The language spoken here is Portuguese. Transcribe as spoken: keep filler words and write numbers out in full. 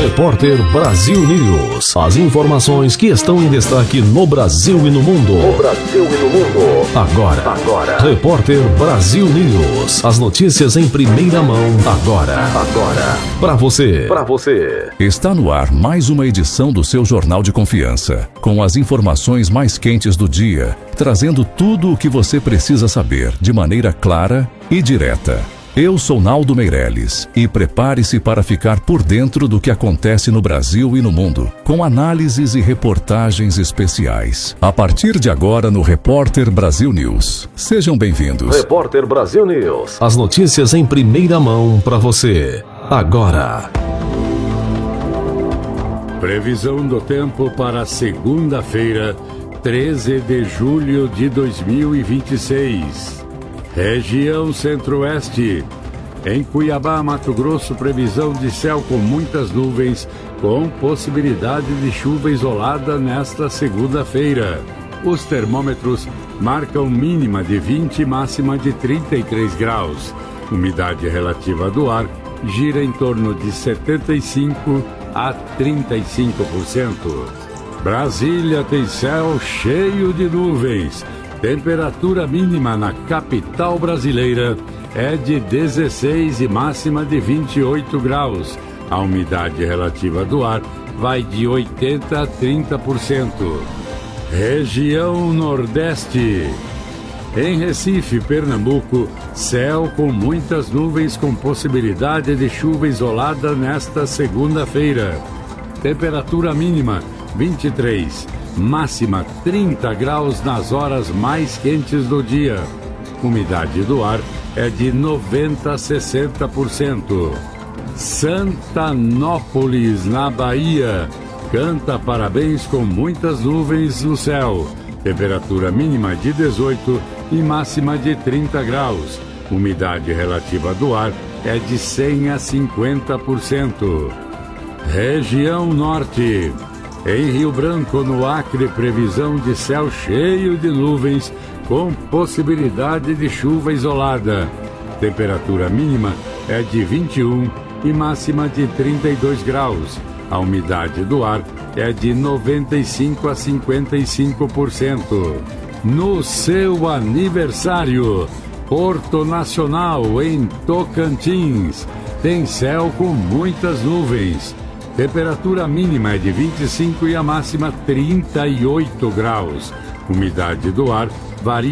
Repórter Brasil News. As informações que estão em destaque no Brasil e no mundo. No Brasil e no mundo. Agora. Agora. Repórter Brasil News. As notícias em primeira mão. Agora. Agora. Para você. Para você. Está no ar mais uma edição do seu Jornal de Confiança, com as informações mais quentes do dia, trazendo tudo o que você precisa saber de maneira clara e direta. Eu sou Naldo Meirelles e prepare-se para ficar por dentro do que acontece no Brasil e no mundo, com análises e reportagens especiais. A partir de agora no Repórter Brasil News. Sejam bem-vindos. Repórter Brasil News. As notícias em primeira mão para você. Agora. Previsão do tempo para segunda-feira, treze de julho de dois mil e vinte e seis. Região Centro-Oeste. Em Cuiabá, Mato Grosso, previsão de céu com muitas nuvens, com possibilidade de chuva isolada nesta segunda-feira. Os termômetros marcam mínima de vinte e máxima de trinta e três graus. Umidade relativa do ar gira em torno de setenta e cinco a trinta e cinco por cento. Brasília tem céu cheio de nuvens. Temperatura mínima na capital brasileira é de dezesseis e máxima de vinte e oito graus. A umidade relativa do ar vai de oitenta a trinta por cento. Região Nordeste. Em Recife, Pernambuco, céu com muitas nuvens com possibilidade de chuva isolada nesta segunda-feira. Temperatura mínima vinte e três, máxima trinta graus nas horas mais quentes do dia. Umidade do ar é de noventa a sessenta por cento. Santanópolis, na Bahia, canta parabéns com muitas nuvens no céu. Temperatura mínima de dezoito e máxima de trinta graus. Umidade relativa do ar é de cem a cinquenta por cento. Região Norte. Em Rio Branco, no Acre, previsão de céu cheio de nuvens, com possibilidade de chuva isolada. Temperatura mínima é de vinte e um e máxima de trinta e dois graus. A umidade do ar é de noventa e cinco a cinquenta e cinco por cento. No seu aniversário, Porto Nacional, em Tocantins, tem céu com muitas nuvens. Temperatura mínima é de vinte e cinco e a máxima trinta e oito graus. Umidade do ar varia